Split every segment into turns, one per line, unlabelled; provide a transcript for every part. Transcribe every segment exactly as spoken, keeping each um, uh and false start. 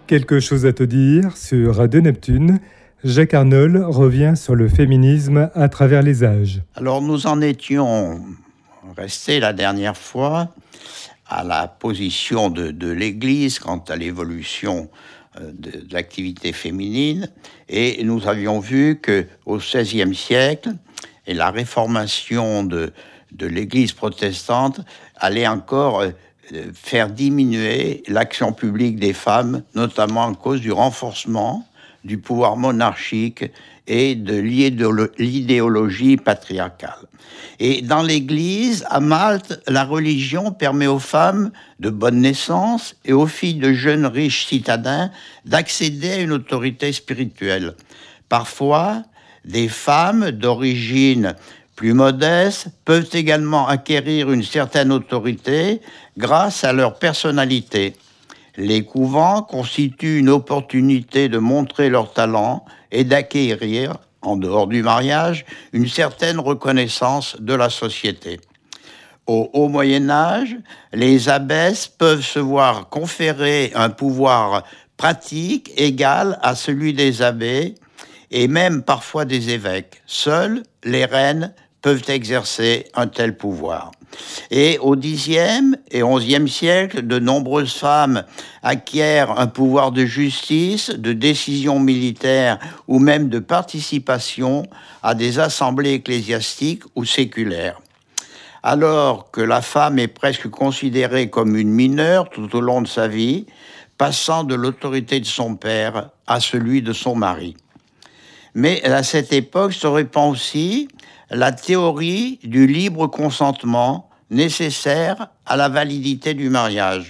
Quelque chose à te dire sur Radio Neptune. Jacques Arnold revient sur le féminisme à travers les âges.
Alors nous en étions restés la dernière fois à la position de, de l'Église quant à l'évolution de, de l'activité féminine, et nous avions vu qu'au seizième siècle, et la réformation de, de l'Église protestante allait encore faire diminuer l'action publique des femmes, notamment à cause du renforcement du pouvoir monarchique et de l'idéologie patriarcale. Et dans l'Église, à Malte, la religion permet aux femmes de bonne naissance et aux filles de jeunes riches citadins d'accéder à une autorité spirituelle. Parfois, des femmes d'origine plus modestes peuvent également acquérir une certaine autorité grâce à leur personnalité. Les couvents constituent une opportunité de montrer leur talent et d'acquérir, en dehors du mariage, une certaine reconnaissance de la société. Au Haut Moyen-Âge, les abbesses peuvent se voir conférer un pouvoir pratique égal à celui des abbés et même parfois des évêques. Seules les reines peuvent exercer un tel pouvoir. Et au dixième et onzième siècle, de nombreuses femmes acquièrent un pouvoir de justice, de décision militaire ou même de participation à des assemblées ecclésiastiques ou séculaires. Alors que la femme est presque considérée comme une mineure tout au long de sa vie, passant de l'autorité de son père à celui de son mari. Mais à cette époque se répand aussi la théorie du libre consentement nécessaire à la validité du mariage.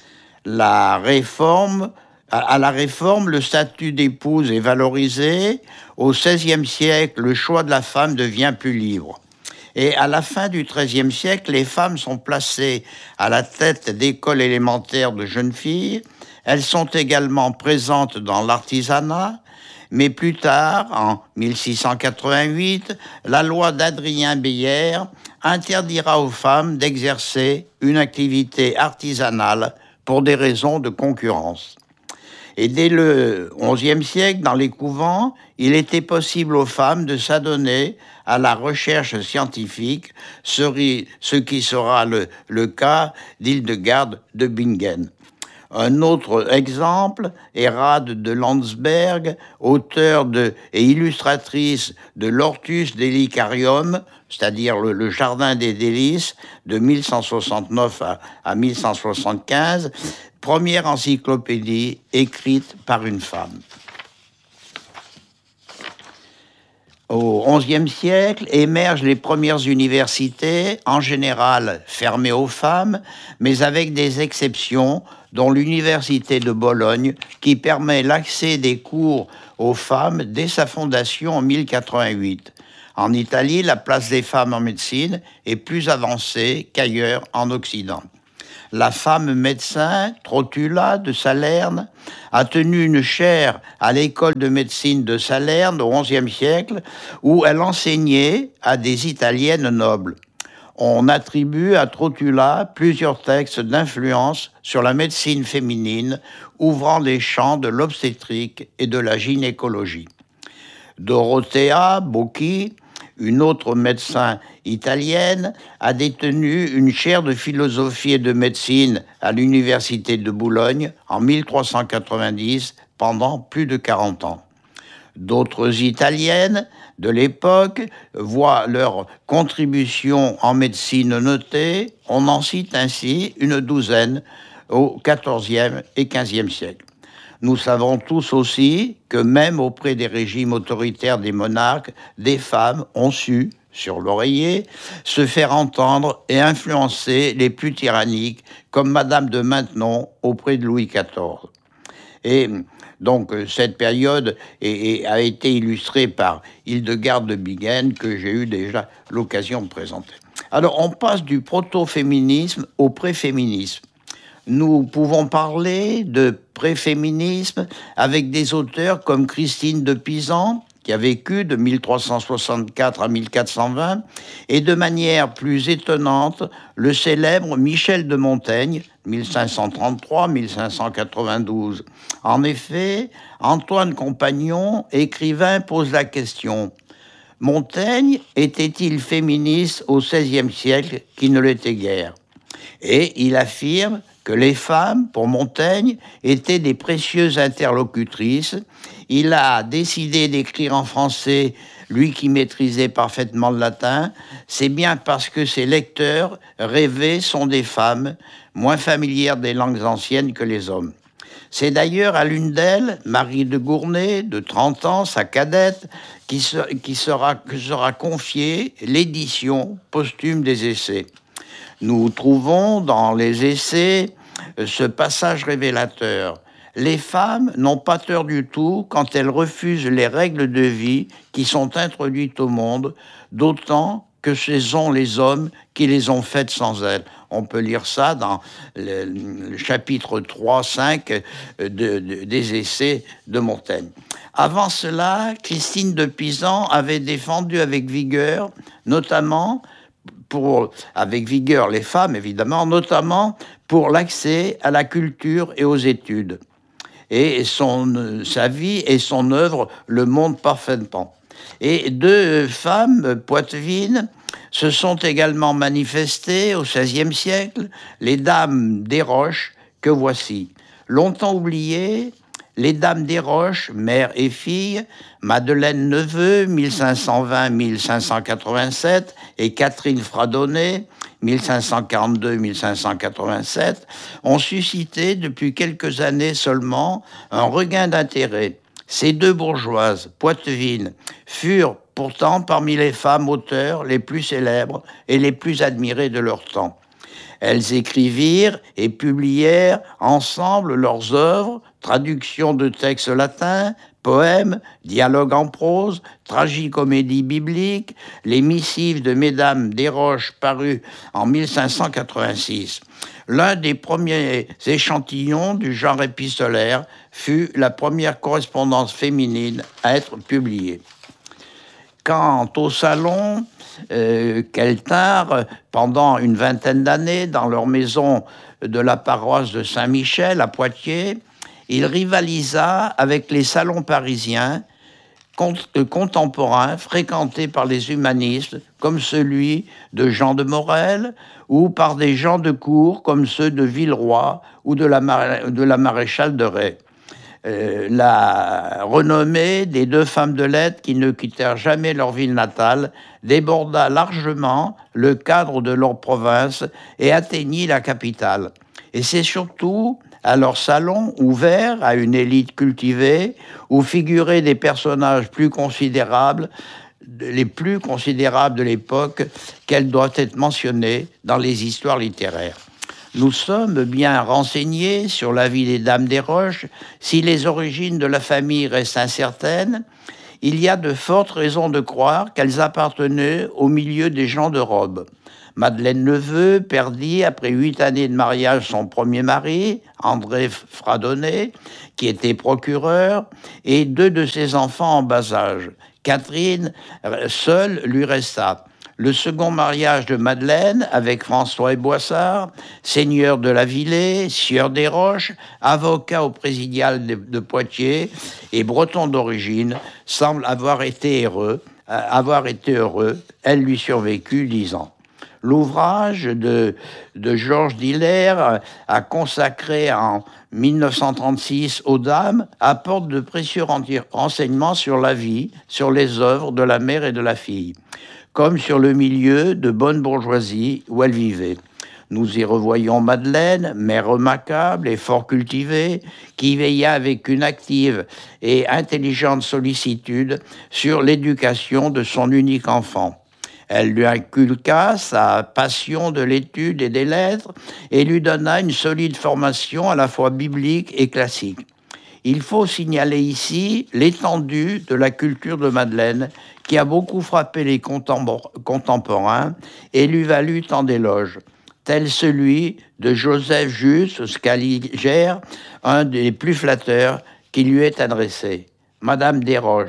La réforme, à la réforme, le statut d'épouse est valorisé. Au seizième siècle, le choix de la femme devient plus libre. Et à la fin du treizième siècle, les femmes sont placées à la tête d'écoles élémentaires de jeunes filles. Elles sont également présentes dans l'artisanat. Mais plus tard, en mille six cent quatre-vingt-huit, la loi d'Adrien Beyer interdira aux femmes d'exercer une activité artisanale pour des raisons de concurrence. Et dès le onzième siècle, dans les couvents, il était possible aux femmes de s'adonner à la recherche scientifique, ce qui sera le, le cas d'Hildegarde de Bingen. Un autre exemple est Rade de Landsberg, auteur de, et illustratrice de l'Hortus Delicarium, c'est-à-dire le, le Jardin des délices, de mille cent soixante-neuf à, à mille cent soixante-quinze, première encyclopédie écrite par une femme. Au onzième siècle, émergent les premières universités, en général fermées aux femmes, mais avec des exceptions, dont l'université de Bologne, qui permet l'accès des cours aux femmes dès sa fondation en mille quatre-vingt-huit. En Italie, la place des femmes en médecine est plus avancée qu'ailleurs en Occident. La femme médecin, Trotula de Salerne, a tenu une chaire à l'école de médecine de Salerne au onzième siècle, où elle enseignait à des Italiennes nobles. On attribue à Trotula plusieurs textes d'influence sur la médecine féminine, ouvrant les champs de l'obstétrique et de la gynécologie. Dorothea Bocchi, une autre médecin italienne, a détenu une chaire de philosophie et de médecine à l'université de Bologne en mille trois cent quatre-vingt-dix pendant plus de quarante ans. D'autres Italiennes de l'époque voient leur contribution en médecine notée. On en cite ainsi une douzaine au quatorzième et quinzième siècle. Nous savons tous aussi que même auprès des régimes autoritaires des monarques, des femmes ont su, sur l'oreiller, se faire entendre et influencer les plus tyranniques, comme Madame de Maintenon auprès de Louis quatorze. Et donc cette période est, est, a été illustrée par Hildegarde de Bingen, que j'ai eu déjà l'occasion de présenter. Alors on passe du proto-féminisme au pré-féminisme. Nous pouvons parler de pré-féminisme avec des auteurs comme Christine de Pisan, qui a vécu de mille trois cent soixante-quatre à mille quatre cent vingt, et de manière plus étonnante, le célèbre Michel de Montaigne, mille cinq cent trente-trois à mille cinq cent quatre-vingt-douze. En effet, Antoine Compagnon, écrivain, pose la question: Montaigne était-il féministe au seizième siècle qui ne l'était guère? Et il affirme que les femmes, pour Montaigne, étaient des précieuses interlocutrices. Il a décidé d'écrire en français, lui qui maîtrisait parfaitement le latin. C'est bien parce que ses lecteurs rêvés sont des femmes, moins familières des langues anciennes que les hommes. C'est d'ailleurs à l'une d'elles, Marie de Gournay, de trente ans, sa cadette, qui, se, qui sera, que sera confiée l'édition posthume des essais. Nous trouvons dans les essais ce passage révélateur. Les femmes n'ont pas tort du tout quand elles refusent les règles de vie qui sont introduites au monde, d'autant que ce sont les hommes qui les ont faites sans elles. On peut lire ça dans le, le chapitre trois cinq de, de, des essais de Montaigne. Avant cela, Christine de Pisan avait défendu avec vigueur, notamment pour, avec vigueur les femmes évidemment, notamment pour l'accès à la culture et aux études. Et son, sa vie et son œuvre le montrent parfaitement. Et deux femmes poitevines se sont également manifestées au seizième siècle, les dames Desroches, que voici. Longtemps oubliées, les dames Desroches, mère et fille, Madeleine Neveu, mille cinq cent vingt à mille cinq cent quatre-vingt-sept, et Catherine Fradonnet, mille cinq cent quarante-deux à mille cinq cent quatre-vingt-sept, ont suscité depuis quelques années seulement un regain d'intérêt. Ces deux bourgeoises poitevines furent pourtant parmi les femmes auteurs les plus célèbres et les plus admirées de leur temps. Elles écrivirent et publièrent ensemble leurs œuvres, traductions de textes latins, poèmes, dialogues en prose, tragicomédies bibliques, les missives de Mesdames Desroches parues en mille cinq cent quatre-vingt-six. L'un des premiers échantillons du genre épistolaire fut la première correspondance féminine à être publiée. Quant au salon euh, qu'elles tinrent pendant une vingtaine d'années dans leur maison de la paroisse de Saint-Michel à Poitiers, il rivalisa avec les salons parisiens contemporains fréquentés par les humanistes comme celui de Jean de Morel ou par des gens de cour comme ceux de Villeroy ou de la, Mar- de la maréchale de Rais. Euh, la renommée des deux femmes de lettres qui ne quittèrent jamais leur ville natale déborda largement le cadre de leur province et atteignit la capitale. Et c'est surtout à leur salon ouvert à une élite cultivée où figuraient des personnages plus considérables, les plus considérables de l'époque, qu'elles doivent être mentionnées dans les histoires littéraires. Nous sommes bien renseignés sur la vie des dames Desroches. Si les origines de la famille restent incertaines, il y a de fortes raisons de croire qu'elles appartenaient au milieu des gens de robe. Madeleine Neveu perdit, après huit années de mariage, son premier mari, André Fradonnet, qui était procureur, et deux de ses enfants en bas âge. Catherine, seule, lui resta. Le second mariage de Madeleine avec François et Boissard, seigneur de la Villée, sieur des Roches, avocat au présidial de, de Poitiers et breton d'origine, semble avoir été heureux, euh, avoir été heureux. Elle lui survécut dix ans. L'ouvrage de, de Georges Diller, a consacré en mille neuf cent trente-six aux dames, apporte de précieux renseignements sur la vie, sur les œuvres de la mère et de la fille, comme sur le milieu de bonne bourgeoisie où elles vivaient. Nous y revoyons Madeleine, mère remarquable et fort cultivée, qui veilla avec une active et intelligente sollicitude sur l'éducation de son unique enfant. Elle lui inculqua sa passion de l'étude et des lettres et lui donna une solide formation à la fois biblique et classique. Il faut signaler ici l'étendue de la culture de Madeleine, qui a beaucoup frappé les contemporains et lui valut tant d'éloges, tel celui de Joseph Juste Scaliger, un des plus flatteurs qui lui est adressé. Madame Desroches,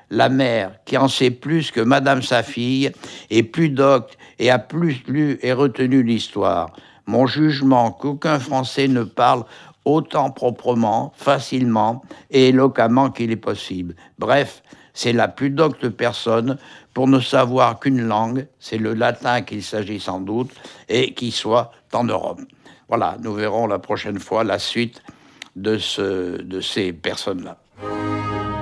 la mère qui en sait plus que madame sa fille, est plus docte et a plus lu et retenu l'histoire. Mon jugement qu'aucun Français ne parle autant proprement, facilement et éloquemment qu'il est possible. Bref, c'est la plus docte personne pour ne savoir qu'une langue, c'est le latin qu'il s'agit sans doute, et qui soit en Europe. Voilà, nous verrons la prochaine fois la suite de, ce, de ces personnes-là.